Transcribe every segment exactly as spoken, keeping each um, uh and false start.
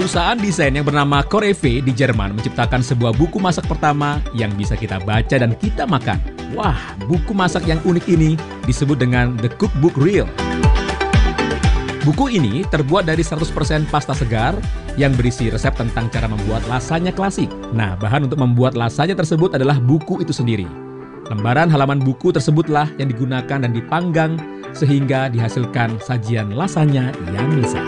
Perusahaan desain yang bernama Corev di Jerman menciptakan sebuah buku masak pertama yang bisa kita baca dan kita makan. Wah, buku masak yang unik ini disebut dengan The Cookbook Reel. Buku ini terbuat dari seratus persen pasta segar yang berisi resep tentang cara membuat lasanya klasik. Nah, bahan untuk membuat lasanya tersebut adalah buku itu sendiri. Lembaran halaman buku tersebutlah yang digunakan dan dipanggang sehingga dihasilkan sajian lasanya yang lezat.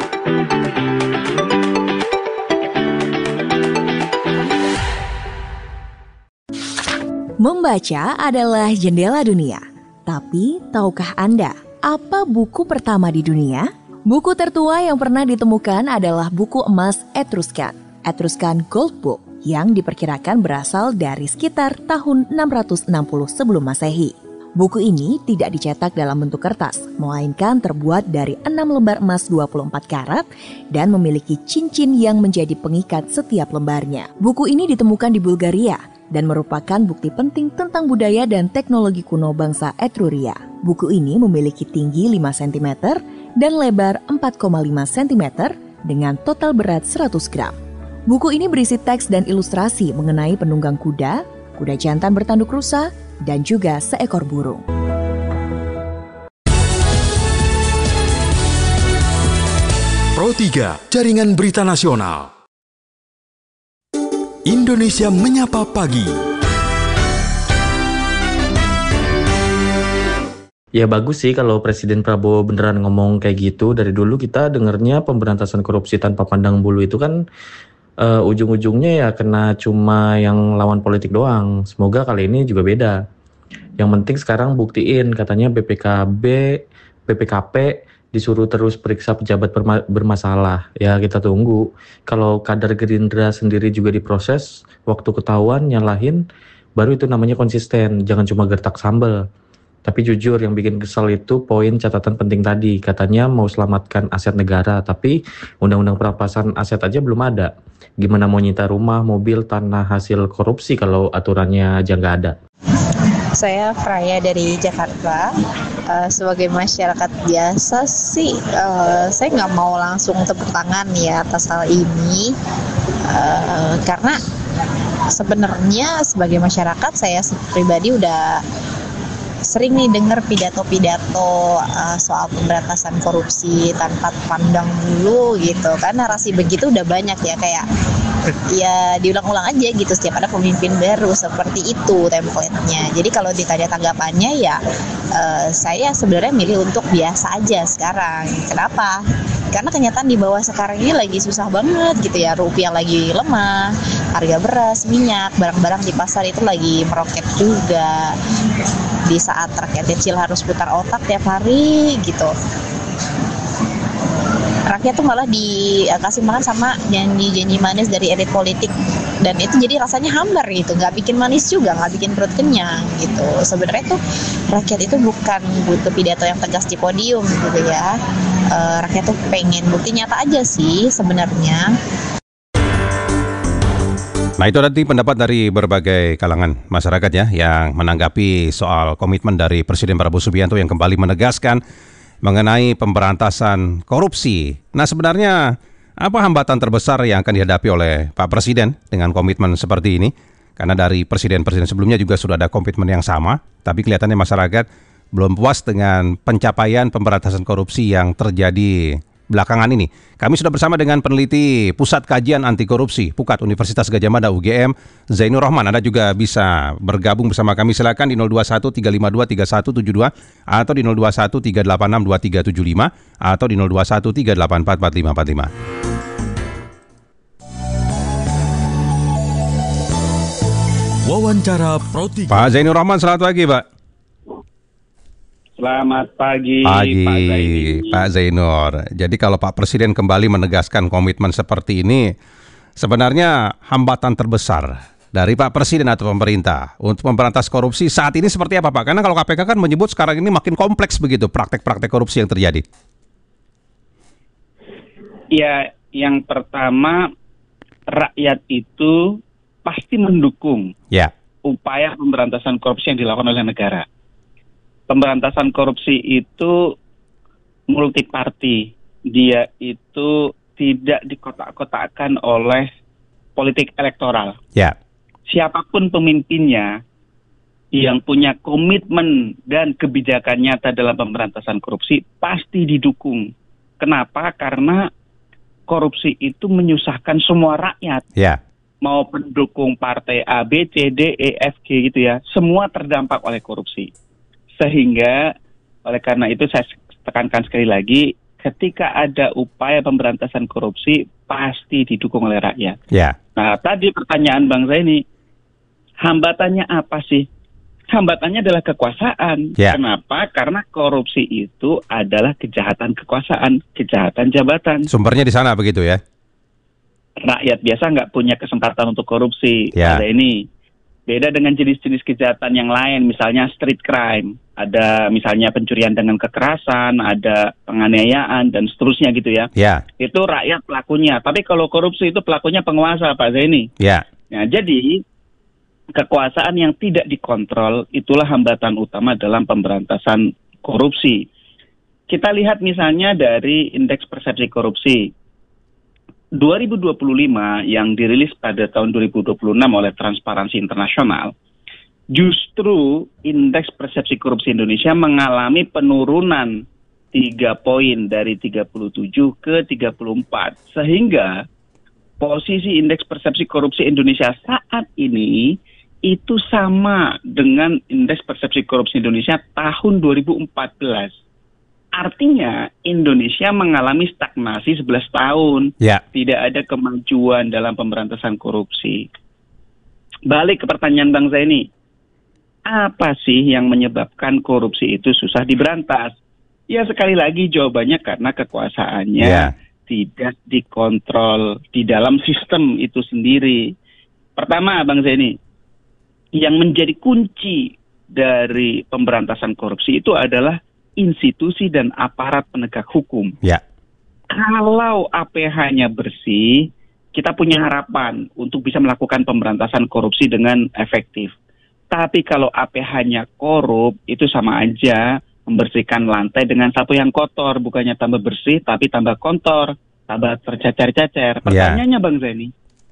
Membaca adalah jendela dunia. Tapi, tahukah Anda apa buku pertama di dunia? Buku tertua yang pernah ditemukan adalah buku emas Etruscan, Etruscan Gold Book, yang diperkirakan berasal dari sekitar tahun enam ratus enam puluh sebelum Masehi. Buku ini tidak dicetak dalam bentuk kertas, melainkan terbuat dari enam lembar emas dua puluh empat karat dan memiliki cincin yang menjadi pengikat setiap lembarnya. Buku ini ditemukan di Bulgaria dan merupakan bukti penting tentang budaya dan teknologi kuno bangsa Etruria. Buku ini memiliki tinggi lima sentimeter dan lebar empat koma lima sentimeter dengan total berat seratus gram. Buku ini berisi teks dan ilustrasi mengenai penunggang kuda, kuda jantan bertanduk rusa, dan juga seekor burung. Pro tiga, Jaringan Berita Nasional. Indonesia Menyapa Pagi. Ya bagus sih kalau Presiden Prabowo beneran ngomong kayak gitu. Dari dulu kita dengarnya pemberantasan korupsi tanpa pandang bulu itu kan uh, ujung-ujungnya ya kena cuma yang lawan politik doang. Semoga kali ini juga beda. Yang penting sekarang buktiin katanya B P K B, B P K P disuruh terus periksa pejabat berma- bermasalah. Ya kita tunggu. Kalau kader Gerindra sendiri juga diproses, waktu ketahuan nyalahin, baru itu namanya konsisten. Jangan cuma gertak sambal. Tapi jujur yang bikin kesel itu poin catatan penting tadi. Katanya mau selamatkan aset negara, tapi undang-undang perampasan aset aja belum ada. Gimana mau nyita rumah, mobil, tanah hasil korupsi kalau aturannya aja nggak ada? Saya Fraya dari Jakarta. Uh, sebagai masyarakat biasa sih, uh, saya nggak mau langsung tepuk tangan ya atas hal ini, uh, karena sebenarnya sebagai masyarakat saya pribadi udah sering nih dengar pidato-pidato uh, soal pemberantasan korupsi tanpa pandang bulu gitu kan. Narasi begitu udah banyak ya, kayak ya diulang-ulang aja gitu setiap ada pemimpin baru, seperti itu template-nya. Jadi kalau ditanya tanggapannya ya uh, saya sebenarnya milih untuk biasa aja sekarang. Kenapa? Karena kenyataan di bawah sekarang ini lagi susah banget gitu ya, rupiah lagi lemah, harga beras, minyak, barang-barang di pasar itu lagi meroket juga. Di saat rakyat kecil harus putar otak tiap hari gitu, rakyat tuh malah dikasih makan sama janji-janji manis dari elit politik, dan itu jadi rasanya hambar gitu, nggak bikin manis juga, nggak bikin perut kenyang gitu. Sebenarnya tuh rakyat itu bukan butuh pidato yang tegas di podium gitu ya, e, rakyat tuh pengen bukti nyata aja sih sebenarnya. Nah itu tadi pendapat dari berbagai kalangan masyarakat ya yang menanggapi soal komitmen dari Presiden Prabowo Subianto yang kembali menegaskan mengenai pemberantasan korupsi. Nah sebenarnya apa hambatan terbesar yang akan dihadapi oleh Pak Presiden dengan komitmen seperti ini? Karena dari presiden-presiden sebelumnya juga sudah ada komitmen yang sama, tapi kelihatannya masyarakat belum puas dengan pencapaian pemberantasan korupsi yang terjadi belakangan ini. Kami sudah bersama dengan peneliti Pusat Kajian Anti Korupsi Pukat Universitas Gadjah Mada U G M, Zainur Rahman. Anda juga bisa bergabung bersama kami, silakan di nol dua satu tiga lima dua tiga satu tujuh dua atau di nol dua satu tiga delapan enam dua tiga tujuh lima atau di nol dua satu tiga delapan empat empat lima empat lima. Wawancara Pro tiga. Pak Zainur Rahman, selamat pagi Pak. Selamat pagi, pagi Pak Zaini. Pak Zainur. Jadi kalau Pak Presiden kembali menegaskan komitmen seperti ini, sebenarnya hambatan terbesar dari Pak Presiden atau pemerintah untuk memberantas korupsi saat ini seperti apa Pak? Karena kalau K P K kan menyebut sekarang ini makin kompleks begitu praktek-praktek korupsi yang terjadi. Ya, yang pertama rakyat itu pasti mendukung ya. upaya pemberantasan korupsi yang dilakukan oleh negara. Pemberantasan korupsi itu multiparti, dia itu tidak dikotak-kotakkan oleh politik elektoral. Ya. Siapapun pemimpinnya yang punya komitmen dan kebijakan nyata dalam pemberantasan korupsi pasti didukung. Kenapa? Karena korupsi itu menyusahkan semua rakyat. Ya. Mau pendukung partai A, B, C, D, E, F, G gitu ya. Semua terdampak oleh korupsi. Sehingga oleh karena itu saya tekankan sekali lagi, ketika ada upaya pemberantasan korupsi pasti didukung oleh rakyat. Ya. Nah, tadi pertanyaan Bang Zaini, hambatannya apa sih? Hambatannya adalah kekuasaan. Ya. Kenapa? Karena korupsi itu adalah kejahatan kekuasaan, kejahatan jabatan. Sumbernya di sana begitu ya? Rakyat biasa nggak punya kesempatan untuk korupsi. Ya. Ada ini. Beda dengan jenis-jenis kejahatan yang lain, misalnya street crime. Ada misalnya pencurian dengan kekerasan, ada penganiayaan, dan seterusnya gitu ya. Ya. Itu rakyat pelakunya. Tapi kalau korupsi itu pelakunya penguasa, Pak Zaini. Ya. Nah, jadi kekuasaan yang tidak dikontrol itulah hambatan utama dalam pemberantasan korupsi. Kita lihat misalnya dari indeks persepsi korupsi dua ribu dua puluh lima yang dirilis pada tahun dua ribu dua puluh enam oleh Transparansi Internasional. Justru indeks persepsi korupsi Indonesia mengalami penurunan tiga poin dari tiga puluh tujuh ke tiga puluh empat. Sehingga posisi indeks persepsi korupsi Indonesia saat ini itu sama dengan indeks persepsi korupsi Indonesia tahun dua ribu empat belas. Artinya Indonesia mengalami stagnasi sebelas tahun. Ya. Tidak ada kemajuan dalam pemberantasan korupsi. Balik ke pertanyaan Bang Zaini. Apa sih yang menyebabkan korupsi itu susah diberantas? Ya sekali lagi jawabannya karena kekuasaannya Ya. tidak dikontrol di dalam sistem itu sendiri. Pertama Bang Zaini, yang menjadi kunci dari pemberantasan korupsi itu adalah institusi dan aparat penegak hukum. Ya. Kalau A P H-nya bersih, kita punya harapan untuk bisa melakukan pemberantasan korupsi dengan efektif. Tapi kalau A P H-nya korup, itu sama aja membersihkan lantai dengan sapu yang kotor. Bukannya tambah bersih, tapi tambah kotor, tambah tercacar-cacar. Pertanyaannya Bang Zaini,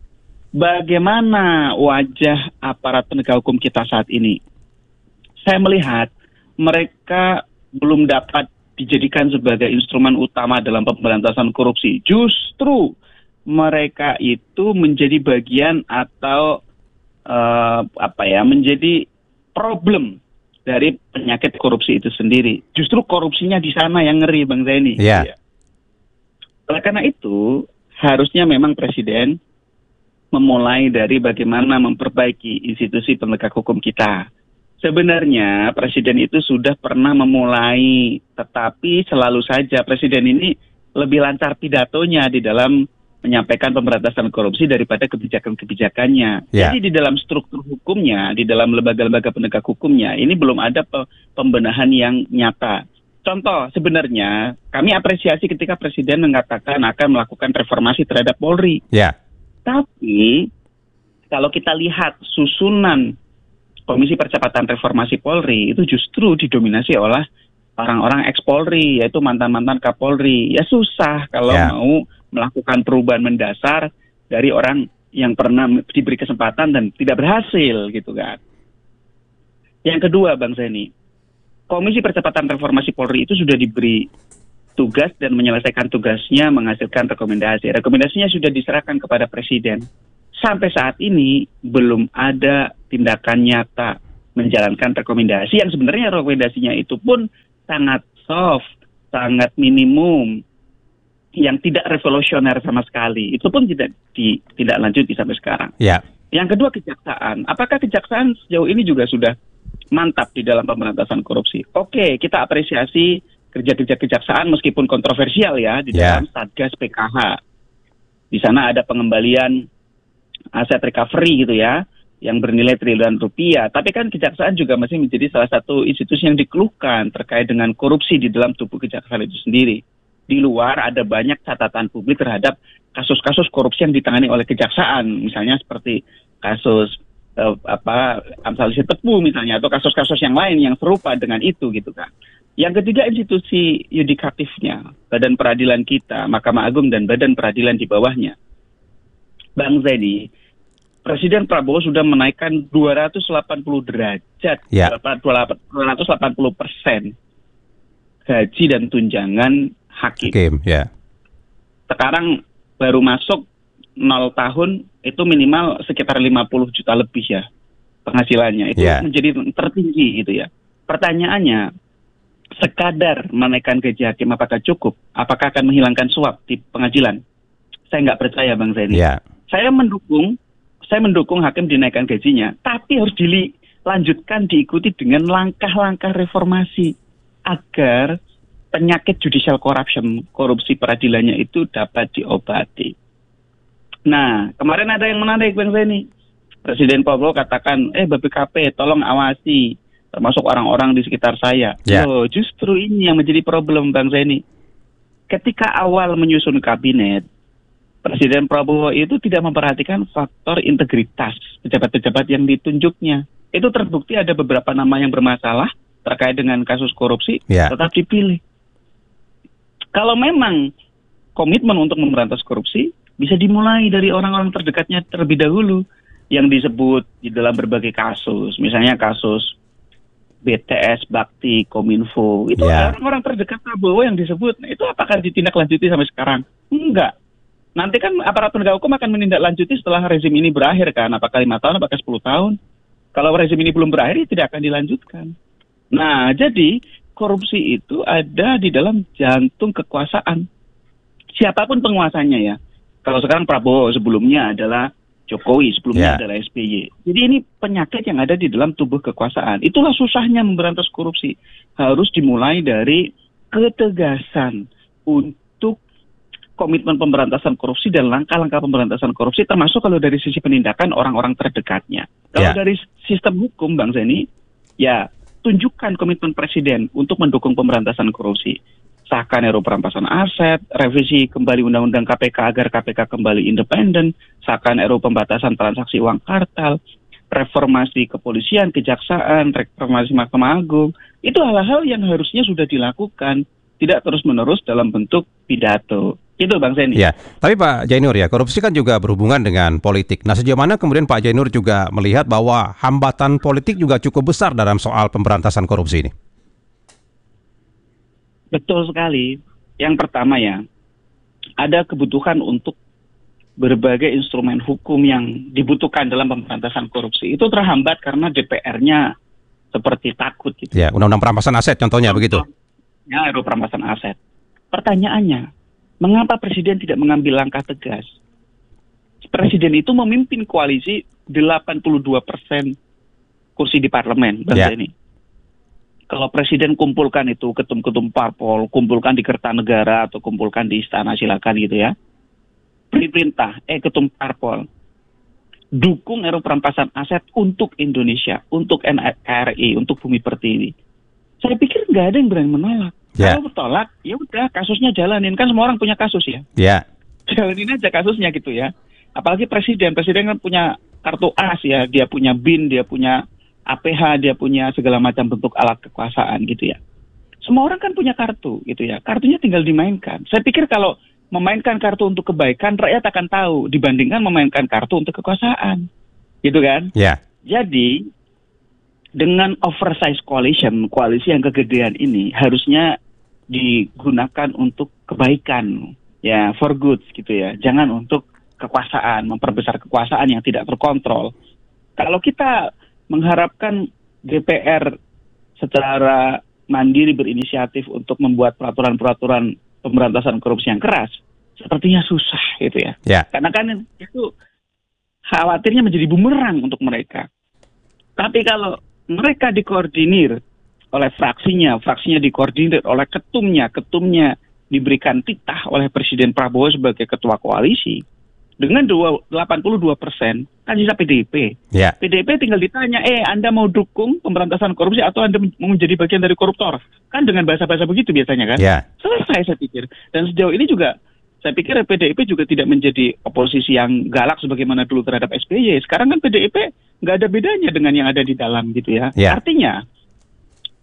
bagaimana wajah aparat penegak hukum kita saat ini? Saya melihat mereka belum dapat dijadikan sebagai instrumen utama dalam pemberantasan korupsi. Justru mereka itu menjadi bagian atau uh, apa ya, menjadi problem dari penyakit korupsi itu sendiri. Justru korupsinya di sana yang ngeri, Bang Zaini. Iya. Oleh karena itu, harusnya memang Presiden memulai dari bagaimana memperbaiki institusi penegak hukum kita. Sebenarnya Presiden itu sudah pernah memulai, tetapi selalu saja Presiden ini lebih lancar pidatonya di dalam menyampaikan pemberantasan korupsi daripada kebijakan-kebijakannya. Ya. Jadi di dalam struktur hukumnya, di dalam lembaga-lembaga penegak hukumnya, ini belum ada pe- pembenahan yang nyata. Contoh, sebenarnya kami apresiasi ketika Presiden mengatakan akan melakukan reformasi terhadap Polri. Ya. Tapi kalau kita lihat susunan Komisi Percepatan Reformasi Polri itu justru didominasi oleh orang-orang ex-Polri, yaitu mantan-mantan Kapolri. Ya susah kalau Ya. mau melakukan perubahan mendasar dari orang yang pernah diberi kesempatan dan tidak berhasil gitu kan. Yang kedua Bang Zaini, Komisi Percepatan Reformasi Polri itu sudah diberi tugas dan menyelesaikan tugasnya menghasilkan rekomendasi. Rekomendasinya sudah diserahkan kepada Presiden. Sampai saat ini belum ada tindakan nyata menjalankan rekomendasi yang sebenarnya rekomendasinya itu pun sangat soft, sangat minimum, yang tidak revolusioner sama sekali. Itu pun tidak ditindaklanjuti sampai sekarang. Ya. Yang kedua kejaksaan. Apakah kejaksaan sejauh ini juga sudah mantap di dalam pemberantasan korupsi? Oke, kita apresiasi kerja-kerja kejaksaan meskipun kontroversial ya di Ya. dalam Satgas P K H. Di sana ada pengembalian aset recovery gitu ya, yang bernilai triliunan rupiah. Tapi kan kejaksaan juga masih menjadi salah satu institusi yang dikeluhkan terkait dengan korupsi di dalam tubuh kejaksaan itu sendiri. Di luar ada banyak catatan publik terhadap kasus-kasus korupsi yang ditangani oleh kejaksaan, misalnya seperti kasus eh, apa Amsal Isi Tepu misalnya, atau kasus-kasus yang lain yang serupa dengan itu gitu kan. Yang ketiga, institusi yudikatifnya, badan peradilan kita, Mahkamah Agung dan badan peradilan di bawahnya. Bang Zaini, Presiden Prabowo sudah menaikkan dua ratus delapan puluh derajat, Ya. dua ratus delapan puluh persen gaji dan tunjangan hakim. Hakim, ya. Sekarang baru masuk nol tahun, itu minimal sekitar lima puluh juta lebih ya penghasilannya. Itu Ya. menjadi tertinggi gitu ya. Pertanyaannya, sekadar menaikkan gaji hakim apakah cukup? Apakah akan menghilangkan suap di pengadilan? Saya nggak percaya, Bang Zaini. Ya. Saya mendukung, saya mendukung hakim dinaikkan gajinya, tapi harus dilanjutkan, diikuti dengan langkah-langkah reformasi agar penyakit judicial corruption, korupsi peradilannya itu dapat diobati. Nah, kemarin ada yang menarik, Bang Zaini. Presiden Prabowo katakan, eh B P K P tolong awasi, termasuk orang-orang di sekitar saya. Ya. Loh, justru ini yang menjadi problem, Bang Zaini. Ketika awal menyusun kabinet, Presiden Prabowo itu tidak memperhatikan faktor integritas pejabat-pejabat yang ditunjuknya. Itu terbukti ada beberapa nama yang bermasalah terkait dengan kasus korupsi, Ya. tetap dipilih. Kalau memang komitmen untuk memberantas korupsi, bisa dimulai dari orang-orang terdekatnya terlebih dahulu yang disebut di dalam berbagai kasus. Misalnya kasus B T S, Bakti, Kominfo. Itu Ya. orang-orang terdekat Prabowo yang disebut. Nah, itu apakah ditindaklanjuti sampai sekarang? Enggak. Nanti kan aparat penegak hukum akan menindaklanjuti setelah rezim ini berakhir kan. Apakah lima tahun, apakah sepuluh tahun. Kalau rezim ini belum berakhir, tidak akan dilanjutkan. Nah, jadi korupsi itu ada di dalam jantung kekuasaan. Siapapun penguasanya ya. Kalau sekarang Prabowo, sebelumnya adalah Jokowi, sebelumnya Ya. adalah S B Y. Jadi ini penyakit yang ada di dalam tubuh kekuasaan. Itulah susahnya memberantas korupsi. Harus dimulai dari ketegasan untuk komitmen pemberantasan korupsi dan langkah-langkah pemberantasan korupsi, termasuk kalau dari sisi penindakan orang-orang terdekatnya. Kalau Ya. dari sistem hukum, Bang Zaini, ya tunjukkan komitmen Presiden untuk mendukung pemberantasan korupsi. Sahkan R U U perampasan aset, revisi kembali Undang-Undang K P K agar K P K kembali independen, sahkan R U U pembatasan transaksi uang kartal, reformasi kepolisian, kejaksaan, reformasi Mahkamah Agung. Itu hal-hal yang harusnya sudah dilakukan, tidak terus-menerus dalam bentuk pidato. Itu Bang Zaini. Ya, tapi Pak Jainur ya, korupsi kan juga berhubungan dengan politik. Nah, sejauh mana kemudian Pak Jainur juga melihat bahwa hambatan politik juga cukup besar dalam soal pemberantasan korupsi ini? Betul sekali. Yang pertama ya, ada kebutuhan untuk berbagai instrumen hukum yang dibutuhkan dalam pemberantasan korupsi. Itu terhambat karena D P R-nya seperti takut gitu. Ya, Undang-Undang Perampasan Aset contohnya begitu. Ya, R U U perampasan aset. Pertanyaannya, mengapa Presiden tidak mengambil langkah tegas? Presiden itu memimpin koalisi delapan puluh dua persen kursi di parlemen, Bang Ya. Zaini. Kalau Presiden kumpulkan itu ketum-ketum parpol, kumpulkan di Kertanegara atau kumpulkan di istana, silakan gitu ya. Beri perintah, eh ketum parpol, dukung R U U perampasan aset untuk Indonesia, untuk N K R I, untuk Bumi Pertiwi. Saya pikir nggak ada yang berani menolak. Ya. Kalau bertolak, ya udah kasusnya jalanin. Kan semua orang punya kasus ya. Ya, Jalanin aja kasusnya gitu ya. Apalagi presiden, presiden kan punya kartu as ya, dia punya B I N, dia punya A P H, dia punya segala macam bentuk alat kekuasaan gitu ya. Semua orang kan punya kartu gitu ya. Kartunya tinggal dimainkan. Saya pikir kalau memainkan kartu untuk kebaikan, rakyat akan tahu dibandingkan memainkan kartu untuk kekuasaan. Gitu kan? ya, Jadi dengan oversize coalition, koalisi yang kegedean ini harusnya digunakan untuk kebaikan, ya for good gitu ya. Jangan untuk kekuasaan, memperbesar kekuasaan yang tidak terkontrol. Kalau kita mengharapkan D P R secara mandiri berinisiatif untuk membuat peraturan-peraturan pemberantasan korupsi yang keras, sepertinya susah gitu ya. ya. Karena kan itu khawatirnya menjadi bumerang untuk mereka. Tapi kalau mereka dikoordinir oleh fraksinya, fraksinya dikoordinir oleh ketumnya, ketumnya diberikan titah oleh Presiden Prabowo sebagai ketua koalisi, dengan delapan puluh dua persen, kan sisa P D I P. Ya. P D I P tinggal ditanya, eh Anda mau dukung pemberantasan korupsi atau Anda mau menjadi bagian dari koruptor? Kan dengan bahasa-bahasa begitu biasanya kan? Ya. Selesai saya pikir. Dan sejauh ini juga, saya pikir P D I P juga tidak menjadi oposisi yang galak sebagaimana dulu terhadap S B Y. Sekarang kan P D I P nggak ada bedanya dengan yang ada di dalam gitu ya. Ya. Artinya,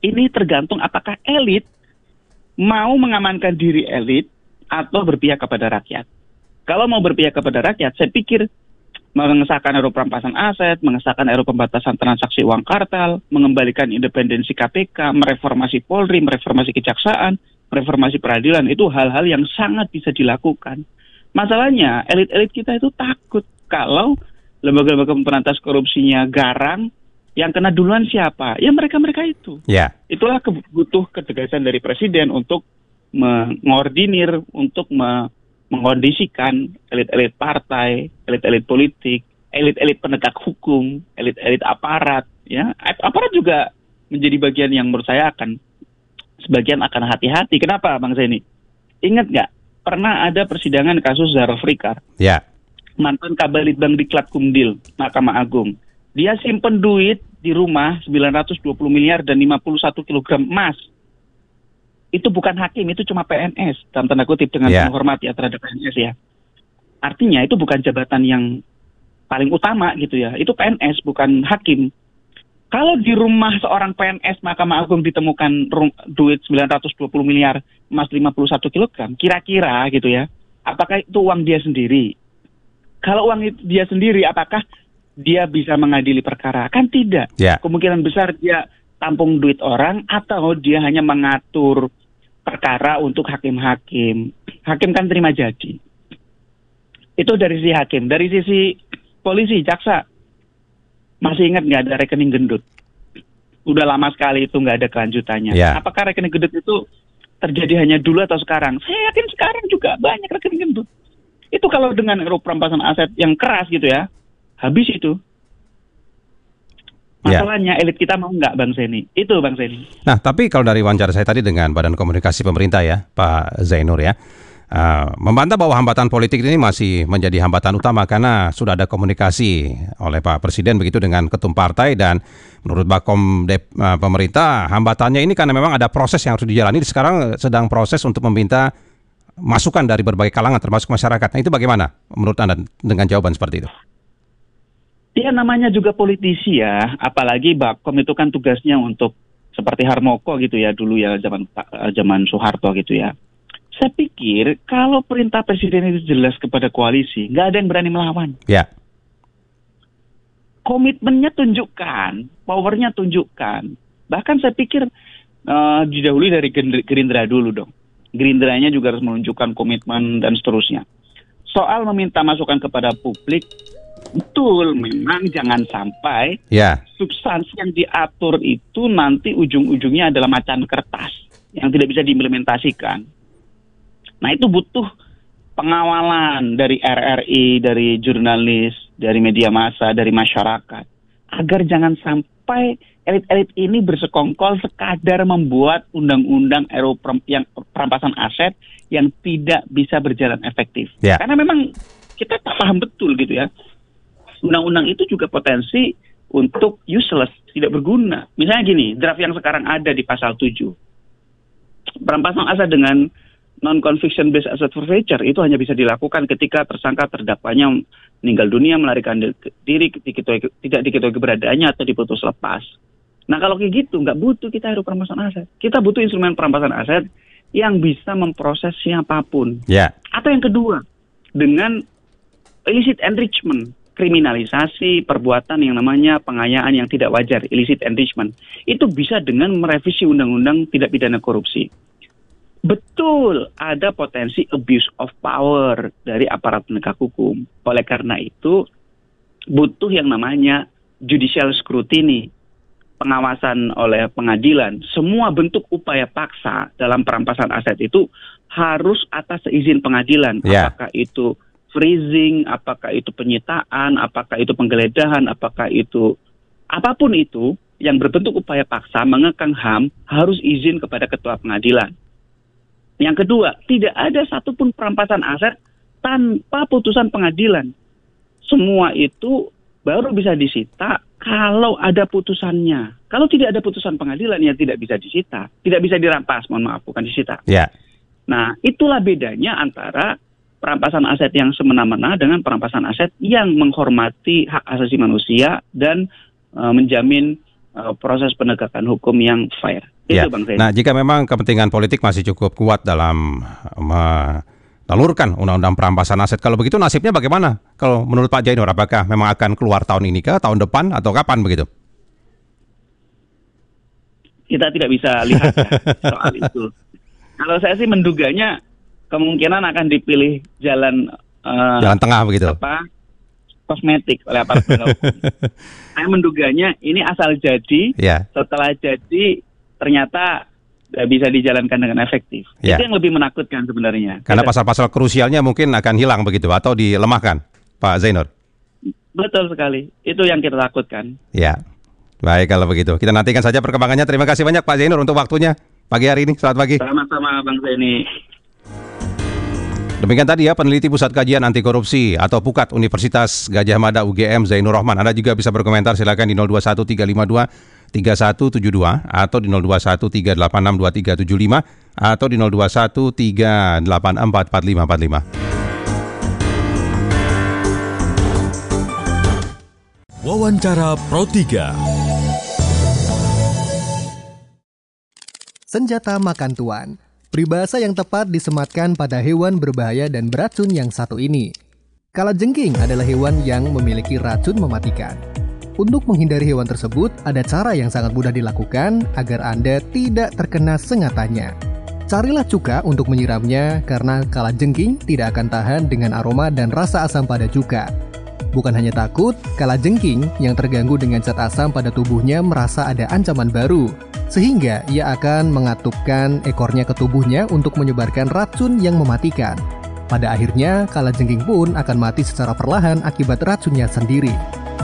Ini tergantung apakah elit mau mengamankan diri elit atau berpihak kepada rakyat. Kalau mau berpihak kepada rakyat, saya pikir mengesahkan R U U perampasan aset, mengesahkan R U U pembatasan transaksi uang kartel, mengembalikan independensi K P K, mereformasi Polri, mereformasi kejaksaan, mereformasi peradilan, itu hal-hal yang sangat bisa dilakukan. Masalahnya, elit-elit kita itu takut kalau lembaga-lembaga pemberantas korupsinya garang, yang kena duluan siapa? Ya mereka-mereka itu. Ya. Itulah ke- butuh ketegasan dari Presiden untuk mengordinir, untuk me- mengkondisikan elit-elit partai, elit-elit politik, elit-elit penegak hukum, elit-elit aparat. Ya, aparat juga menjadi bagian yang menurut saya akan sebagian akan hati-hati. Kenapa, Bang Zaini? Ingat nggak? Pernah ada persidangan kasus Zahra Frikar. Ya. Mantan Kabalitbang Diklat Kumdil, Mahkamah Agung. Dia simpen duit di rumah sembilan ratus dua puluh miliar dan lima puluh satu kilogram emas. Itu bukan hakim, itu cuma P N S, dalam tanda kutip, dengan yeah. menghormati ya terhadap P N S ya. Artinya itu bukan jabatan yang paling utama gitu ya, itu P N S, bukan hakim. Kalau di rumah seorang P N S Mahkamah Agung ditemukan rum- duit sembilan ratus dua puluh miliar, emas lima puluh satu kilogram, kira-kira gitu ya, apakah itu uang dia sendiri? Kalau uang itu dia sendiri, apakah dia bisa mengadili perkara? Kan tidak. Yeah. Kemungkinan besar dia tampung duit orang atau dia hanya mengatur perkara untuk hakim-hakim. Hakim kan terima jadi. Itu dari sisi hakim. Dari sisi polisi, jaksa, masih ingat nggak ada rekening gendut? Udah lama sekali itu nggak ada kelanjutannya. Yeah. Apakah rekening gendut itu terjadi hanya dulu atau sekarang? Saya yakin sekarang juga banyak rekening gendut. Itu kalau dengan R U U perampasan aset yang keras gitu ya, habis itu. Masalahnya ya. Elit kita mau nggak, Bang Zaini? Itu, Bang Zaini. Nah, tapi kalau dari wawancara saya tadi dengan Badan Komunikasi Pemerintah ya, Pak Zainur ya, uh, membantah bahwa hambatan politik ini masih menjadi hambatan utama karena sudah ada komunikasi oleh Pak Presiden begitu dengan ketum partai, dan menurut Bakom Dep, uh, pemerintah hambatannya ini karena memang ada proses yang harus dijalani. Sekarang sedang proses untuk meminta masukan dari berbagai kalangan termasuk masyarakat. Nah, itu bagaimana menurut Anda dengan jawaban seperti itu? Ya namanya juga politisi ya, apalagi Bakom itu kan tugasnya untuk seperti Harmoko gitu ya dulu ya zaman zaman Soeharto gitu ya. Saya pikir kalau perintah Presiden itu jelas kepada koalisi, nggak ada yang berani melawan. Ya. Komitmennya tunjukkan, powernya tunjukkan. Bahkan saya pikir uh, didahului dari Gerindra dulu dong. Gerindranya juga harus menunjukkan komitmen dan seterusnya. Soal meminta masukan kepada publik, betul, memang jangan sampai yeah. substansi yang diatur itu nanti ujung-ujungnya adalah macan kertas yang tidak bisa diimplementasikan. Nah, itu butuh pengawalan dari R R I, dari jurnalis, dari media massa, dari masyarakat, agar jangan sampai elit-elit ini bersekongkol sekadar membuat undang-undang R U U yang perampasan aset yang tidak bisa berjalan efektif. Yeah. Karena memang kita tak paham betul gitu ya. Undang-undang itu juga potensi untuk useless, tidak berguna. Misalnya gini, draft yang sekarang ada di pasal tujuh. Perampasan aset dengan non-conviction based asset forfeiture itu hanya bisa dilakukan ketika tersangka terdakwanya meninggal dunia, melarikan diri, diketahui, tidak diketahui keberadaannya atau diputus lepas. Nah kalau kayak gitu, nggak butuh kita R U U perampasan aset. Kita butuh instrumen perampasan aset yang bisa memproses siapapun. Yeah. Atau yang kedua, dengan illicit enrichment, kriminalisasi perbuatan yang namanya pengayaan yang tidak wajar, illicit enrichment. Itu bisa dengan merevisi undang-undang tidak pidana korupsi. Betul, ada potensi abuse of power dari aparat penegak hukum. Oleh karena itu, butuh yang namanya judicial scrutiny, pengawasan oleh pengadilan. Semua bentuk upaya paksa dalam perampasan aset itu harus atas izin pengadilan. Yeah. Apakah itu freezing, apakah itu penyitaan, apakah itu penggeledahan, apakah itu apapun itu yang berbentuk upaya paksa mengekang H A M harus izin kepada ketua pengadilan. Yang kedua, tidak ada satupun perampasan aset tanpa putusan pengadilan. Semua itu baru bisa disita kalau ada putusannya. Kalau tidak ada putusan pengadilan, ya tidak bisa disita. Tidak bisa dirampas, mohon maaf, bukan disita. Yeah. Nah, itulah bedanya antara perampasan aset yang semena-mena dengan perampasan aset yang menghormati hak asasi manusia dan uh, menjamin uh, proses penegakan hukum yang fair. Ya. Itu Bang Zaini. Nah, jika memang kepentingan politik masih cukup kuat dalam menelurkan undang-undang perampasan aset, kalau begitu nasibnya bagaimana? Kalau menurut Pak Jainur, apakah memang akan keluar tahun ini kah, tahun depan, atau kapan begitu? Kita tidak bisa lihat ya, soal itu. Kalau saya sih menduganya kemungkinan akan dipilih jalan uh, jalan tengah begitu. Apa? Kosmetik oleh aparat penegak hukum. Saya menduganya ini asal jadi, ya. Setelah jadi ternyata tidak bisa dijalankan dengan efektif. Ya. Itu yang lebih menakutkan sebenarnya. Karena Tidak. pasal-pasal krusialnya mungkin akan hilang begitu atau dilemahkan, Pak Zainur. Betul sekali. Itu yang kita takutkan. Ya. Baik kalau begitu. Kita nantikan saja perkembangannya. Terima kasih banyak Pak Zainur untuk waktunya pagi hari ini. Selamat pagi. Sama-sama Bang Zaini. Demikian tadi ya peneliti Pusat Kajian Anti Korupsi atau PUKAT Universitas Gadjah Mada U G M Zainur Rohman. Anda juga bisa berkomentar, silakan di nol dua satu tiga lima dua tiga satu tujuh dua atau di nol dua satu tiga delapan enam dua tiga tujuh lima atau di nol dua satu tiga delapan empat empat lima empat lima. Wawancara Pro tiga. Senjata makan tuan. Peribahasa yang tepat disematkan pada hewan berbahaya dan beracun yang satu ini. Kalajengking adalah hewan yang memiliki racun mematikan. Untuk menghindari hewan tersebut, ada cara yang sangat mudah dilakukan agar Anda tidak terkena sengatannya. Carilah cuka untuk menyiramnya karena kalajengking tidak akan tahan dengan aroma dan rasa asam pada cuka. Bukan hanya takut, kalajengking yang terganggu dengan zat asam pada tubuhnya merasa ada ancaman baru, sehingga ia akan mengatupkan ekornya ke tubuhnya untuk menyebarkan racun yang mematikan. Pada akhirnya, kalajengking pun akan mati secara perlahan akibat racunnya sendiri.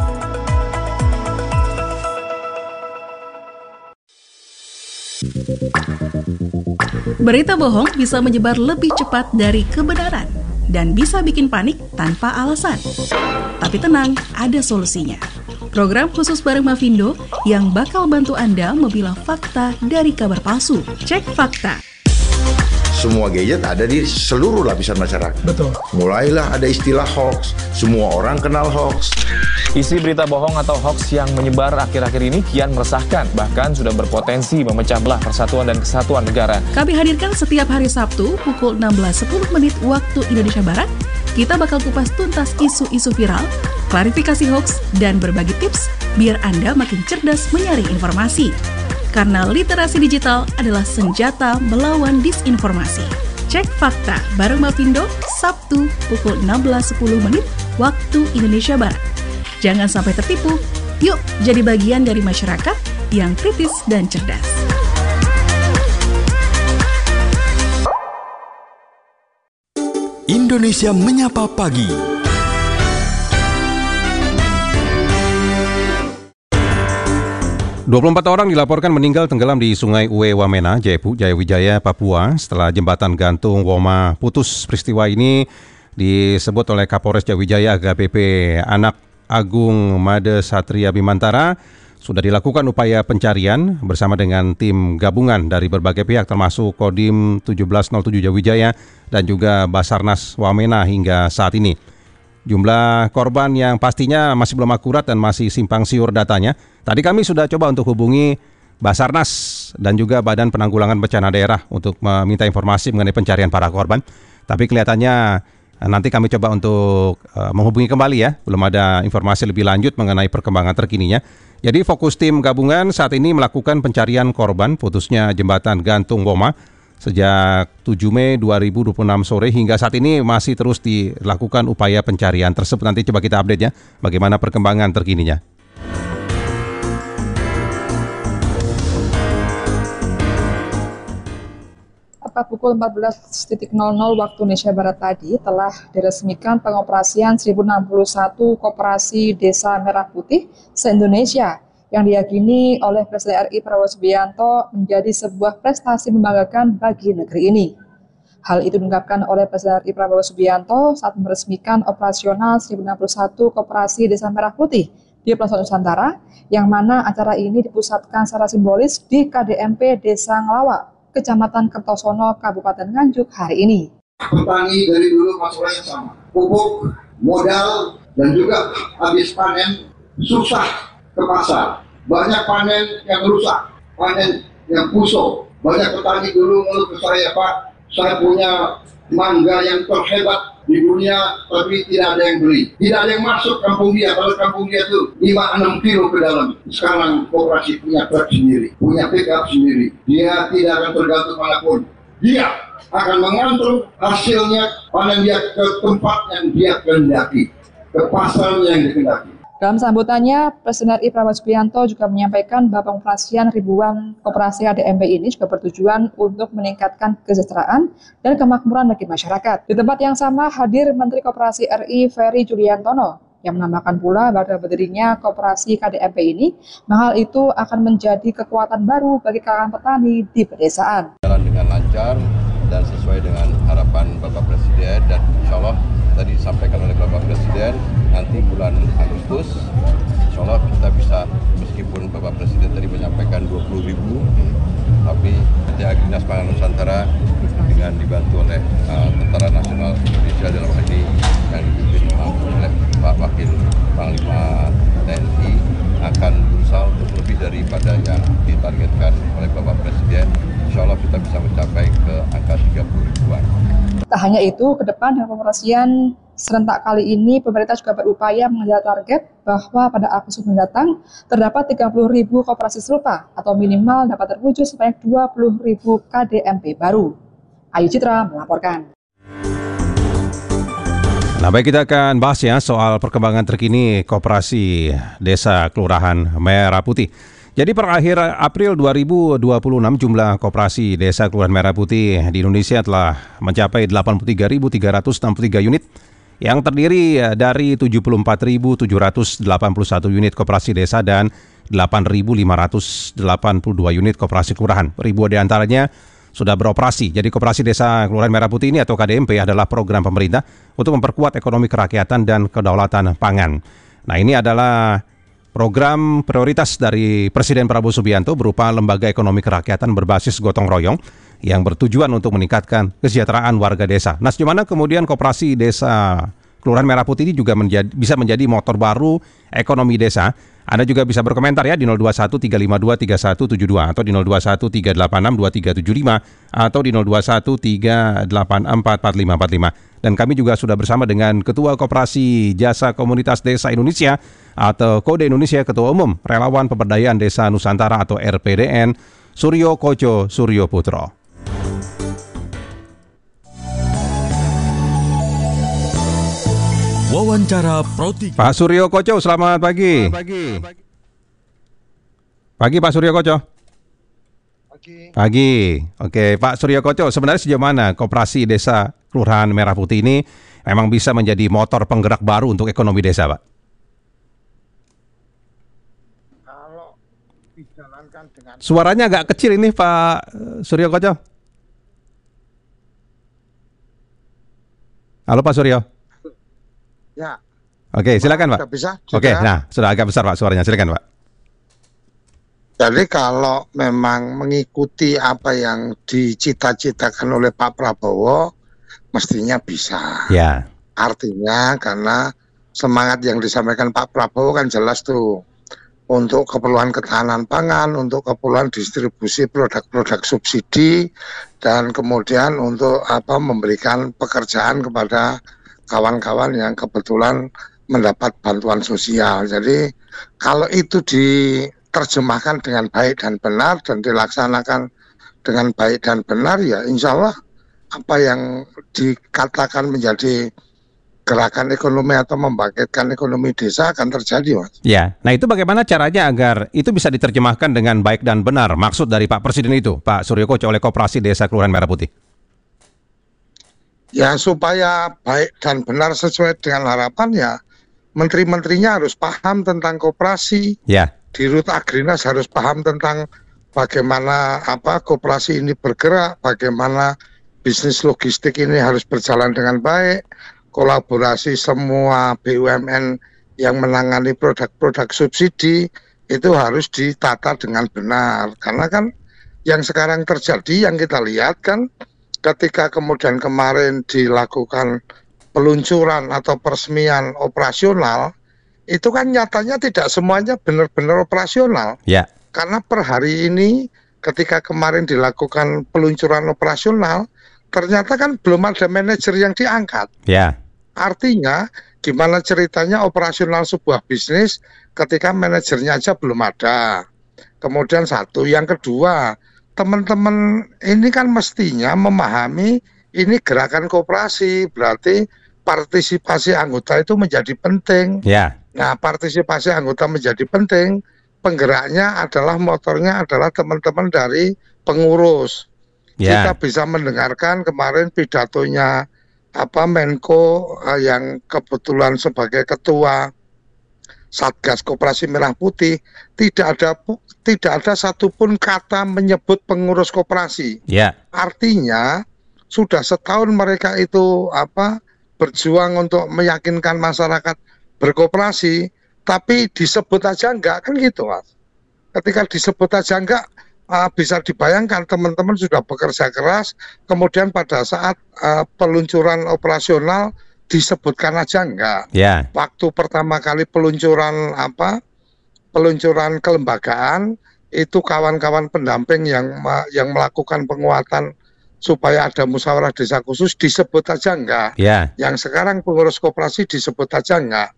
Berita bohong bisa menyebar lebih cepat dari kebenaran dan bisa bikin panik tanpa alasan. Tapi tenang, ada solusinya. Program khusus bareng Mavindo yang bakal bantu Anda memilah fakta dari kabar palsu. Cek fakta. Semua gadget ada di seluruh lapisan masyarakat. Betul. Mulailah ada istilah hoax. Semua orang kenal hoax. Isi berita bohong atau hoax yang menyebar akhir-akhir ini kian meresahkan, bahkan sudah berpotensi memecah belah persatuan dan kesatuan negara. Kami hadirkan setiap hari Sabtu pukul enam belas sepuluh menit waktu Indonesia Barat. Kita bakal kupas tuntas isu-isu viral, klarifikasi hoax, dan berbagi tips biar Anda makin cerdas menyaring informasi. Karena literasi digital adalah senjata melawan disinformasi. Cek fakta bareng Mavindo, Sabtu pukul enam belas sepuluh menit waktu Indonesia Barat. Jangan sampai tertipu, yuk jadi bagian dari masyarakat yang kritis dan cerdas. Indonesia Menyapa Pagi. dua puluh empat orang dilaporkan meninggal tenggelam di Sungai Uwe Wamena, Jayawijaya, Papua setelah jembatan gantung Woma putus. Peristiwa ini disebut oleh Kapolres Jayawijaya A K B P Anak Agung Made Satria Bimantara. Sudah dilakukan upaya pencarian bersama dengan tim gabungan dari berbagai pihak termasuk Kodim tujuh belas nol tujuh Jayawijaya dan juga Basarnas Wamena hingga saat ini. Jumlah korban yang pastinya masih belum akurat dan masih simpang siur datanya. Tadi kami sudah coba untuk hubungi Basarnas dan juga Badan Penanggulangan Bencana Daerah untuk meminta informasi mengenai pencarian para korban. Tapi kelihatannya nanti kami coba untuk uh, menghubungi kembali ya. Belum ada informasi lebih lanjut mengenai perkembangan terkininya. Jadi fokus tim gabungan saat ini melakukan pencarian korban putusnya jembatan gantung Woma sejak tujuh Mei dua ribu dua puluh enam sore hingga saat ini masih terus dilakukan upaya pencarian tersebut. Nanti coba kita update ya bagaimana perkembangan terkininya. Tepat pukul empat belas nol nol waktu Indonesia Barat tadi telah diresmikan pengoperasian seribu enam puluh satu Koperasi Desa Merah Putih se-Indonesia yang diyakini oleh Presiden R I Prabowo Subianto menjadi sebuah prestasi membanggakan bagi negeri ini. Hal itu diungkapkan oleh Presiden R I Prabowo Subianto saat meresmikan operasional seribu enam puluh satu Koperasi Desa Merah Putih di pelosok Nusantara, yang mana acara ini dipusatkan secara simbolis di K D M P Desa Ngelawa, Kecamatan Kertosono, Kabupaten Nganjuk hari ini. Petani dari dulu masalahnya sama. Pupuk, modal, dan juga habis panen susah ke pasar. Banyak panen yang rusak. Panen yang puso. Banyak petani dulu menurut saya, Pak, saya punya mangga yang terhebat di dunia, tapi tidak ada yang beli. Tidak ada yang masuk kampung dia. Kalau kampung dia itu lima enam kilo ke dalam. Sekarang koperasi punya truk sendiri, punya pickup sendiri. Dia tidak akan tergantung manapun. Dia akan mengantar hasilnya, panen dia ke tempat yang dia kehendaki, ke pasar yang dikehendaki. Dalam sambutannya, Presiden R I Prabowo Subianto juga menyampaikan bahwa pengoperasian ribuan koperasi K D M P ini juga bertujuan untuk meningkatkan kesejahteraan dan kemakmuran bagi masyarakat. Di tempat yang sama hadir Menteri Koperasi R I Ferry Juliantono yang menambahkan pula bahwa berdirinya koperasi K D M P ini, hal itu akan menjadi kekuatan baru bagi kalangan petani di pedesaan. Jalan dengan lancar dan sesuai dengan harapan Bapak Presiden, dan insya Allah tadi disampaikan oleh Bapak Presiden, nanti bulan Agustus insya Allah kita bisa, meskipun Bapak Presiden tadi menyampaikan dua puluh ribu, tapi P T Agrinas Pangan Nusantara dengan dibantu oleh uh, Tentara Nasional Indonesia dalam hal ini yang dipimpin oleh Pak Wakil Panglima T N I akan berusaha untuk lebih daripada yang ditargetkan oleh Bapak Presiden. Insya Allah kita bisa mencapai ke angka tiga puluh ribuan. Tak hanya itu, ke depan dengan pengoperasian serentak kali ini, pemerintah juga berupaya mengejar target bahwa pada Agustus mendatang terdapat tiga puluh ribu koperasi serupa atau minimal dapat terwujud sebanyak dua puluh ribu K D M P baru. Ayu Citra melaporkan. Nah, baik, kita akan bahas ya soal perkembangan terkini Koperasi Desa Kelurahan Merah Putih. Jadi per akhir April dua ribu dua puluh enam jumlah koperasi desa Kelurahan Merah Putih di Indonesia telah mencapai delapan puluh tiga ribu tiga ratus enam puluh tiga unit yang terdiri dari tujuh puluh empat ribu tujuh ratus delapan puluh satu unit koperasi desa dan delapan ribu lima ratus delapan puluh dua unit koperasi kelurahan. Ribuan di antaranya sudah beroperasi. Jadi Koperasi Desa Kelurahan Merah Putih ini atau K D M P adalah program pemerintah untuk memperkuat ekonomi kerakyatan dan kedaulatan pangan. Nah, ini adalah program prioritas dari Presiden Prabowo Subianto berupa lembaga ekonomi kerakyatan berbasis gotong royong yang bertujuan untuk meningkatkan kesejahteraan warga desa. Nah, sejauh mana kemudian Koperasi Desa Kelurahan Merah Putih ini juga menjadi, bisa menjadi motor baru ekonomi desa? Anda juga bisa berkomentar ya di nol dua satu tiga lima dua tiga satu tujuh dua atau di nol dua satu tiga delapan enam dua tiga tujuh lima atau di nol dua satu tiga delapan empat empat lima empat lima. Dan kami juga sudah bersama dengan Ketua Koperasi Jasa Komunitas Desa Indonesia atau Kode Indonesia, Ketua Umum Relawan Pemberdayaan Desa Nusantara atau R P D N, Suryo Koco Suryo Putro. Wawancara Pro tiga. Pak Suryo Koco, selamat pagi. Selamat pagi. Pagi Pak Suryo Koco. Pagi. Pagi. Oke, Pak Suryo Koco, sebenarnya sejauh mana Koperasi Desa Kelurahan Merah Putih ini memang bisa menjadi motor penggerak baru untuk ekonomi desa, Pak? Kalau dijalankan dengan Suaranya agak kecil ini Pak Suryo Koco. Halo Pak Suryo. Ya. Oke, silakan Pak. Sudah bisa? Oke, Sudah. nah sudah agak besar Pak suaranya, silakan Pak. Jadi kalau memang mengikuti apa yang dicita-citakan oleh Pak Prabowo, mestinya bisa. Ya. Artinya karena semangat yang disampaikan Pak Prabowo kan jelas tuh, untuk keperluan ketahanan pangan, untuk keperluan distribusi produk-produk subsidi, dan kemudian untuk apa memberikan pekerjaan kepada kawan-kawan yang kebetulan mendapat bantuan sosial. Jadi kalau itu diterjemahkan dengan baik dan benar dan dilaksanakan dengan baik dan benar, ya insya Allah apa yang dikatakan menjadi gerakan ekonomi atau membangkitkan ekonomi desa akan terjadi, Mas. Ya, nah itu bagaimana caranya agar itu bisa diterjemahkan dengan baik dan benar? Maksud dari Pak Presiden itu, Pak Suryo Koco, oleh Koperasi Desa Kelurahan Merah Putih. Ya supaya baik dan benar sesuai dengan harapan, ya menteri-menterinya harus paham tentang koperasi. Ya. Dirut Agrinas harus paham tentang bagaimana apa koperasi ini bergerak, bagaimana bisnis logistik ini harus berjalan dengan baik, kolaborasi semua B U M N yang menangani produk-produk subsidi itu harus ditata dengan benar. Karena kan yang sekarang terjadi, yang kita lihat kan, ketika kemudian kemarin dilakukan peluncuran atau peresmian operasional, itu kan nyatanya tidak semuanya benar-benar operasional. Ya. Karena per hari ini ketika kemarin dilakukan peluncuran operasional, ternyata kan belum ada manajer yang diangkat. Ya. Artinya, gimana ceritanya operasional sebuah bisnis ketika manajernya aja belum ada. Kemudian satu, yang kedua, teman-teman ini kan mestinya memahami ini gerakan koperasi, berarti partisipasi anggota itu menjadi penting. Ya. Nah, partisipasi anggota menjadi penting, penggeraknya adalah motornya adalah teman-teman dari pengurus. Ya. Kita bisa mendengarkan kemarin pidatonya apa Menko uh, yang kebetulan sebagai ketua Satgas Koperasi Merah Putih, tidak ada tidak ada satupun kata menyebut pengurus koperasi. Ya. Artinya sudah setahun mereka itu apa berjuang untuk meyakinkan masyarakat berkoperasi, tapi disebut aja enggak, kan gitu Mas. Ketika disebut aja enggak, uh, bisa dibayangkan teman-teman sudah bekerja keras, kemudian pada saat uh, peluncuran operasional disebutkan aja enggak. Ya. Waktu pertama kali peluncuran apa? Peluncuran kelembagaan itu kawan-kawan pendamping yang yang melakukan penguatan supaya ada musyawarah desa khusus disebut aja enggak. Ya. Yang sekarang pengurus koperasi disebut aja enggak.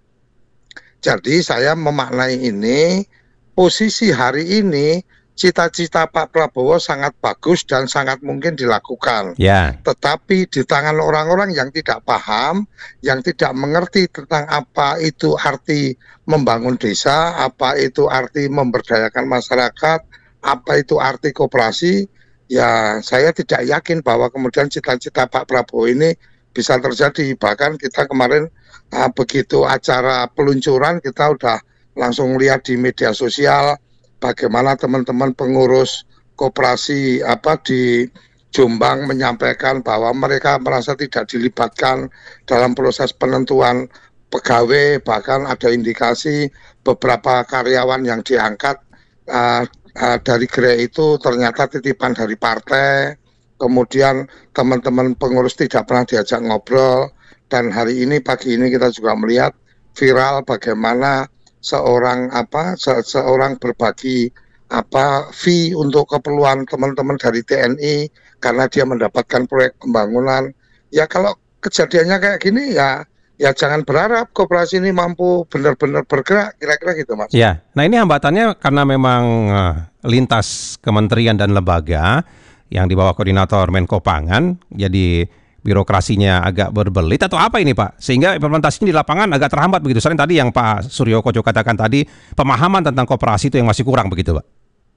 Jadi saya memaknai ini, posisi hari ini cita-cita Pak Prabowo sangat bagus dan sangat mungkin dilakukan. Ya. Tetapi di tangan orang-orang yang tidak paham, yang tidak mengerti tentang apa itu arti membangun desa, apa itu arti memberdayakan masyarakat, apa itu arti koperasi, ya saya tidak yakin bahwa kemudian cita-cita Pak Prabowo ini bisa terjadi. Bahkan kita kemarin uh, begitu acara peluncuran kita udah langsung lihat di media sosial bagaimana teman-teman pengurus koperasi apa di Jombang menyampaikan bahwa mereka merasa tidak dilibatkan dalam proses penentuan pegawai, bahkan ada indikasi beberapa karyawan yang diangkat uh, uh, dari gerai itu ternyata titipan dari partai. Kemudian teman-teman pengurus tidak pernah diajak ngobrol, dan hari ini pagi ini kita juga melihat viral bagaimana seorang apa se seorang berbagi apa fee untuk keperluan teman-teman dari T N I karena dia mendapatkan proyek pembangunan. Ya kalau kejadiannya kayak gini ya ya jangan berharap koperasi ini mampu benar-benar bergerak, kira-kira gitu Mas. Ya. Nah, ini hambatannya karena memang uh, lintas kementerian dan lembaga yang di bawah koordinator Menko Pangan, jadi birokrasinya agak berbelit atau apa ini Pak? Sehingga implementasinya di lapangan agak terhambat begitu. Selain tadi yang Pak Suryo Koco katakan tadi, pemahaman tentang koperasi itu yang masih kurang begitu Pak?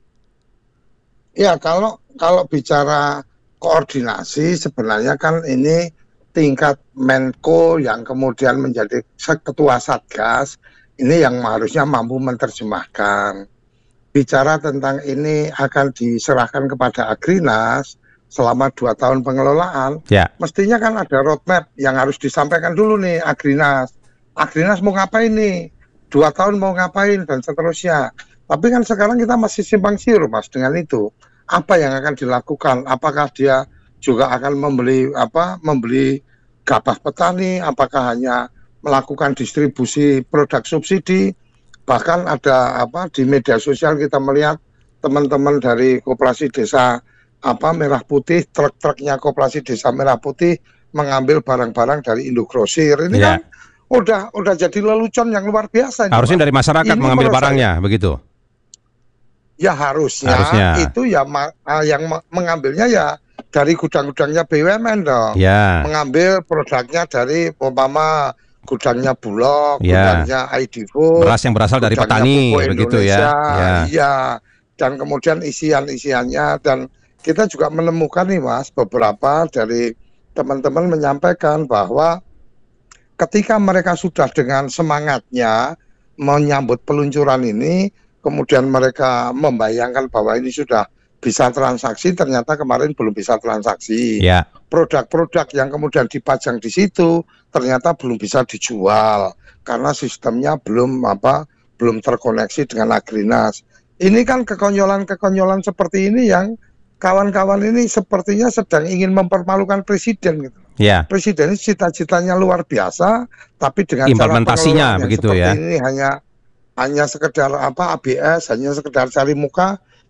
Ya, kalau kalau bicara koordinasi sebenarnya kan ini tingkat Menko yang kemudian menjadi ketua Satgas, ini yang harusnya mampu menerjemahkan. Bicara tentang ini akan diserahkan kepada Agrinas selama dua tahun pengelolaan, ya. Mestinya kan ada roadmap yang harus disampaikan dulu nih Agrinas. Agrinas mau ngapain nih? Dua tahun mau ngapain dan seterusnya. Tapi kan sekarang kita masih simpang siur Mas dengan itu. Apa yang akan dilakukan? Apakah dia juga akan membeli apa? Membeli gabah petani? Apakah hanya melakukan distribusi produk subsidi? Bahkan ada apa di media sosial kita melihat teman-teman dari Koperasi Desa apa Merah Putih, truk-truknya Koperasi Desa Merah Putih mengambil barang-barang dari Indogrosir. Ini ya. kan udah udah jadi lelucon yang luar biasa. Harusnya Pak. dari masyarakat Ini mengambil barangnya, saya, begitu? Ya harusnya, harusnya. itu ya yang mengambilnya ya dari gudang-gudangnya B U M N dong. Ya. Mengambil produknya dari umpama gudangnya Bulog, ya. gudangnya I D Food, beras yang berasal dari petani, begitu ya. Ya. Iya, dan kemudian isian-isiannya, dan kita juga menemukan nih Mas, beberapa dari teman-teman menyampaikan bahwa ketika mereka sudah dengan semangatnya menyambut peluncuran ini, kemudian mereka membayangkan bahwa ini sudah bisa transaksi, ternyata kemarin belum bisa transaksi. Ya. Produk-produk yang kemudian dipajang di situ ternyata belum bisa dijual karena sistemnya belum apa belum terkoneksi dengan Agrinas. Ini kan kekonyolan-kekonyolan seperti ini yang kawan-kawan ini sepertinya sedang ingin mempermalukan presiden gitu. Ya. Presiden ini cita-citanya luar biasa, tapi dengan implementasinya cara begitu seperti ya. Ini hanya hanya sekedar apa A B S, hanya sekedar cari muka.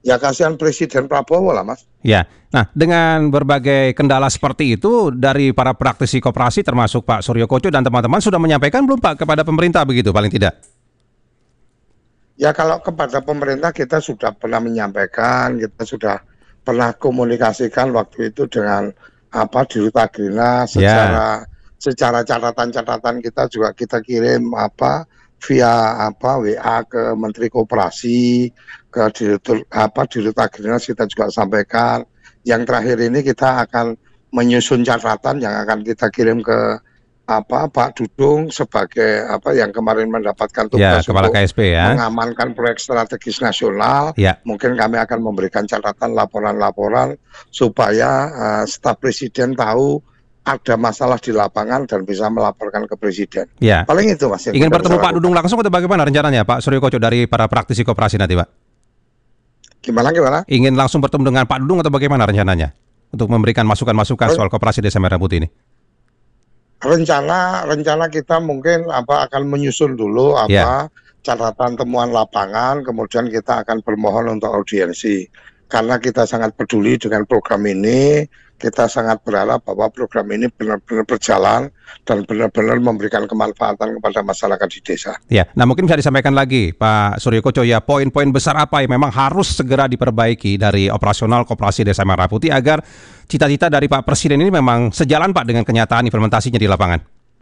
Ya kasihan Presiden Prabowo lah, Mas. Ya, nah dengan berbagai kendala seperti itu dari para praktisi koperasi termasuk Pak Suryo Koco dan teman-teman sudah menyampaikan belum Pak kepada pemerintah begitu paling tidak? Ya kalau kepada pemerintah kita sudah pernah menyampaikan, kita sudah pernah komunikasikan waktu itu dengan apa Dirut Agrinas secara yeah. secara catatan-catatan kita juga kita kirim apa via apa W A ke Menteri Koperasi, ke Dirut apa Dirut Agrinas kita juga sampaikan. Yang terakhir ini kita akan menyusun catatan yang akan kita kirim ke apa Pak Dudung sebagai apa yang kemarin mendapatkan tugas ya, Kepala untuk K S P, ya. mengamankan proyek strategis nasional. Ya. Mungkin kami akan memberikan catatan laporan-laporan supaya uh, staf presiden tahu ada masalah di lapangan dan bisa melaporkan ke presiden. Ya. Paling itu Mas. Ingin bertemu Pak Dudung langsung atau bagaimana rencananya Pak Suryo Koco dari para praktisi koperasi nanti Pak? Gimana gimana? Ingin langsung bertemu dengan Pak Dudung atau bagaimana rencananya untuk memberikan masukan-masukan soal koperasi Desa Merah Putih ini? Rencana rencana kita mungkin apa akan menyusun dulu apa yeah. catatan temuan lapangan, kemudian kita akan bermohon untuk audiensi. Karena kita sangat peduli dengan program ini, kita sangat berharap bahwa program ini benar-benar berjalan dan benar-benar memberikan kemanfaatan kepada masyarakat di desa. Ya, nah mungkin bisa disampaikan lagi Pak Suryo Koco ya, poin-poin besar apa yang memang harus segera diperbaiki dari operasional koperasi Desa Merah Putih agar cita-cita dari Pak Presiden ini memang sejalan Pak dengan kenyataan implementasinya di lapangan?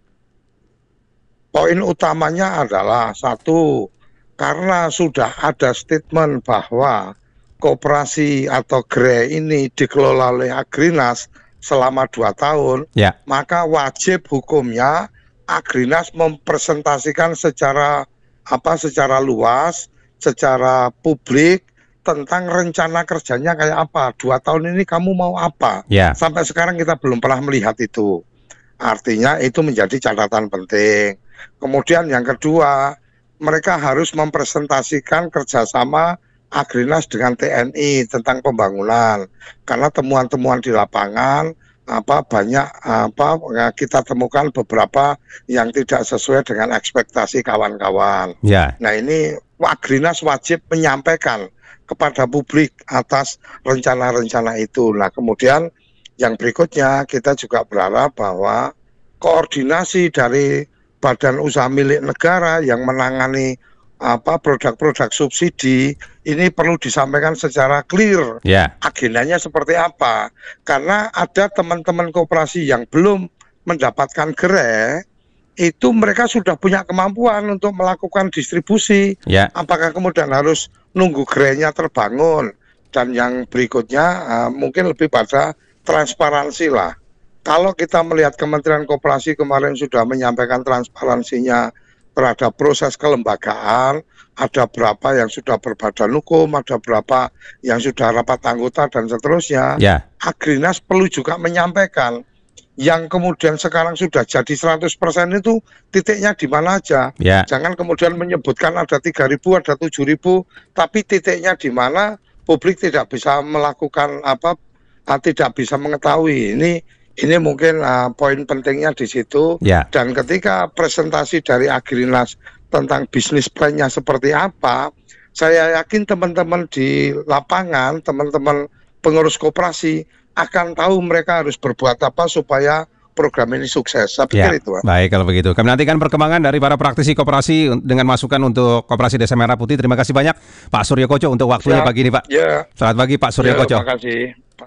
Poin utamanya adalah satu, karena sudah ada statement bahwa koperasi atau G R E ini dikelola oleh Agrinas selama dua tahun, ya. maka wajib hukumnya Agrinas mempresentasikan secara apa secara luas, secara publik tentang rencana kerjanya kayak apa. Dua tahun ini kamu mau apa? Ya. Sampai sekarang kita belum pernah melihat itu. Artinya itu menjadi catatan penting. Kemudian yang kedua, mereka harus mempresentasikan kerjasama Agrinas dengan T N I tentang pembangunan, karena temuan-temuan di lapangan apa banyak apa kita temukan beberapa yang tidak sesuai dengan ekspektasi kawan-kawan. Ya. Nah ini Agrinas wajib menyampaikan kepada publik atas rencana-rencana itu. Nah kemudian yang berikutnya kita juga berharap bahwa koordinasi dari badan usaha milik negara yang menangani apa produk-produk subsidi ini perlu disampaikan secara clear. Yeah. Agendanya seperti apa? Karena ada teman-teman koperasi yang belum mendapatkan G R E, itu mereka sudah punya kemampuan untuk melakukan distribusi. Yeah. Apakah kemudian harus nunggu G R E-nya terbangun? Dan yang berikutnya uh, mungkin lebih pada transparansi lah. Kalau kita melihat Kementerian Koperasi kemarin sudah menyampaikan transparansinya terhadap proses kelembagaan, ada berapa yang sudah berbadan hukum, ada berapa yang sudah rapat anggota dan seterusnya. Ya. Agrinas perlu juga menyampaikan yang kemudian sekarang sudah jadi seratus persen itu titiknya di mana aja. Ya. Jangan kemudian menyebutkan ada tiga ribu, ada tujuh ribu, tapi titiknya di mana publik tidak bisa melakukan apa, tidak bisa mengetahui. Ini Ini mungkin uh, poin pentingnya di situ. Ya. Dan ketika presentasi dari Agrinas tentang bisnis plan-nya seperti apa, saya yakin teman-teman di lapangan, teman-teman pengurus koperasi akan tahu mereka harus berbuat apa supaya program ini sukses. Saya pikir ya. itu. Pak. Baik kalau begitu. Kami nantikan perkembangan dari para praktisi koperasi dengan masukan untuk Koperasi Desa Merah Putih. Terima kasih banyak Pak Suryo Koco untuk waktunya Siap. pagi ini Pak. Ya. Selamat pagi Pak Suryo ya, Koco. Terima kasih.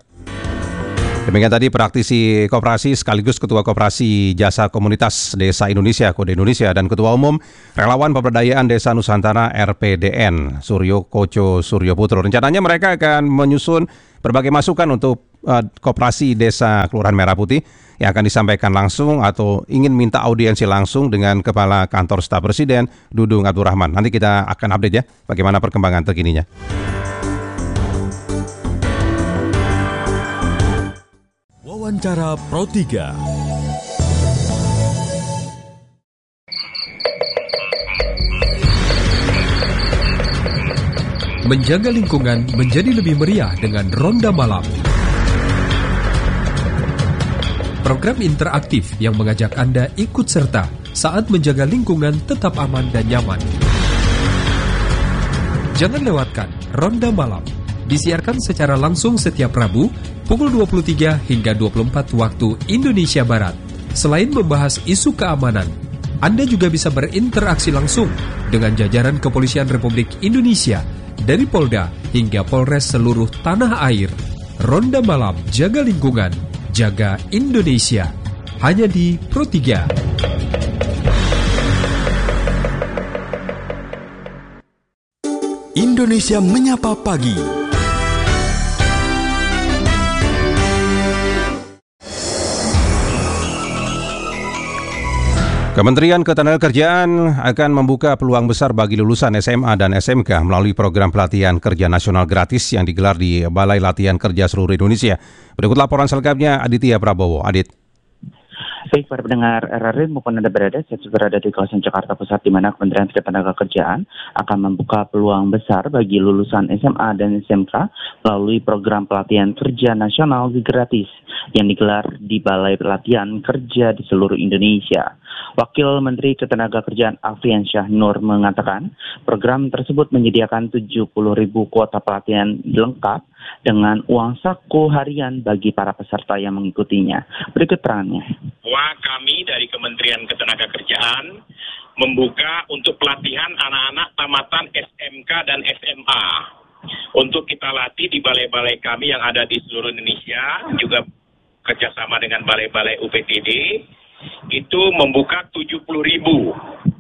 Demikian tadi praktisi koperasi sekaligus Ketua Koperasi Jasa Komunitas Desa Indonesia Kode Indonesia dan Ketua Umum Relawan Pemberdayaan Desa Nusantara R P D N Suryo Koco Suryo Putro. Rencananya mereka akan menyusun berbagai masukan untuk uh, Koperasi Desa Kelurahan Merah Putih yang akan disampaikan langsung atau ingin minta audiensi langsung dengan Kepala Kantor Staf Presiden Dudung Abdurrahman. Nanti kita akan update ya bagaimana perkembangan terkininya. Wawancara Pro tiga. Menjaga lingkungan menjadi lebih meriah dengan Ronda Malam. Program interaktif yang mengajak Anda ikut serta saat menjaga lingkungan tetap aman dan nyaman. Jangan lewatkan Ronda Malam disiarkan secara langsung setiap Rabu pukul dua puluh tiga hingga dua puluh empat waktu Indonesia Barat. Selain membahas isu keamanan, Anda juga bisa berinteraksi langsung dengan jajaran Kepolisian Republik Indonesia dari Polda hingga Polres seluruh tanah air. Ronda Malam Jaga Lingkungan, Jaga Indonesia. Hanya di Pro tiga. Indonesia Menyapa Pagi. Kementerian Ketenagakerjaan akan membuka peluang besar bagi lulusan S M A dan S M K melalui program pelatihan kerja nasional gratis yang digelar di Balai Latihan Kerja Seluruh Indonesia. Berikut laporan selengkapnya Aditya Prabowo. Adit. Baik, para pendengar R R I maupun Anda berada, saya berada di kawasan Jakarta Pusat, di mana Kementerian Ketenagakerjaan akan membuka peluang besar bagi lulusan S M A dan S M K melalui program pelatihan kerja nasional gratis yang digelar di Balai Latihan Kerja di seluruh Indonesia. Wakil Menteri Ketenagakerjaan Afriansyah Nur mengatakan program tersebut menyediakan tujuh puluh ribu kuota pelatihan lengkap dengan uang saku harian bagi para peserta yang mengikutinya. Berikut perannya. Bahwa kami dari Kementerian Ketenagakerjaan membuka untuk pelatihan anak-anak tamatan S M K dan S M A. Untuk kita latih di balai-balai kami yang ada di seluruh Indonesia, juga kerjasama dengan balai-balai U P T D, itu membuka tujuh puluh ribu.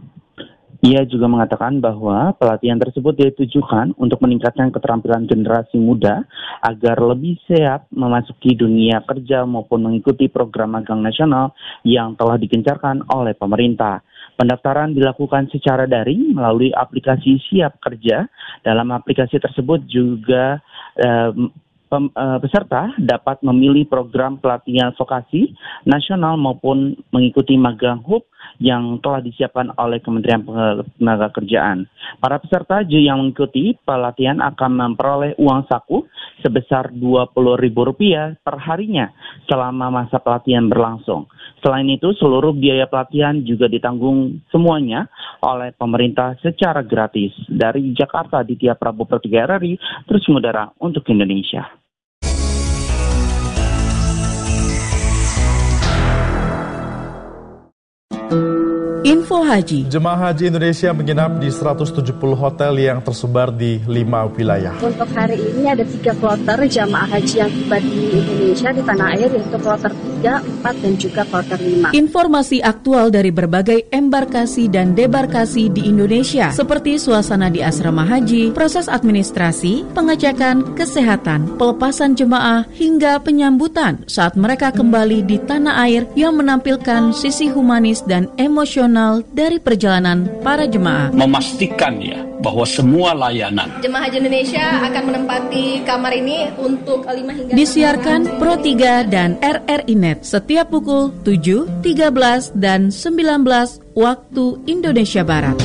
Ia juga mengatakan bahwa pelatihan tersebut ditujukan untuk meningkatkan keterampilan generasi muda agar lebih siap memasuki dunia kerja maupun mengikuti program magang nasional yang telah digencarkan oleh pemerintah. Pendaftaran dilakukan secara daring melalui aplikasi Siap Kerja. Dalam aplikasi tersebut juga eh, Pem, uh, peserta dapat memilih program pelatihan vokasi nasional maupun mengikuti magang H U P yang telah disiapkan oleh Kementerian Ketenagakerjaan. Para peserta yang mengikuti pelatihan akan memperoleh uang saku sebesar dua puluh ribu rupiah per harinya selama masa pelatihan berlangsung. Selain itu, seluruh biaya pelatihan juga ditanggung semuanya oleh pemerintah secara gratis. Dari Jakarta, Aditya Prabowo Pro tiga R R I, terus mengudara untuk Indonesia. Info Haji. Jemaah Haji Indonesia menginap di seratus tujuh puluh hotel yang tersebar di lima wilayah. Untuk hari ini ada tiga kloter jemaah haji yang tiba di Indonesia di tanah air, yaitu kloter tiga, empat, dan juga kloter lima. Informasi aktual dari berbagai embarkasi dan debarkasi di Indonesia, seperti suasana di asrama haji, proses administrasi, pengecekan kesehatan, pelepasan jemaah, hingga penyambutan saat mereka kembali di tanah air yang menampilkan sisi humanis dan emosional dari perjalanan para jemaah. Memastikan ya bahwa semua layanan Jemaah Haji Indonesia akan menempati kamar ini untuk lima hingga disiarkan Pro tiga dan R R I Net setiap pukul tujuh, tiga belas, dan sembilan belas waktu Indonesia Barat.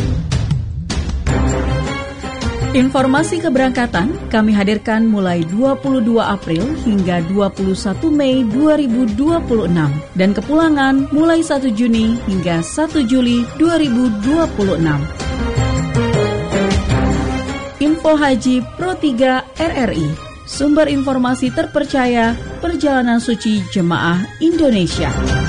Informasi keberangkatan kami hadirkan mulai dua puluh dua April hingga dua puluh satu Mei dua ribu dua puluh enam dan kepulangan mulai satu Juni hingga satu Juli dua ribu dua puluh enam. Info Haji Pro tiga R R I, sumber informasi terpercaya perjalanan suci jemaah Indonesia.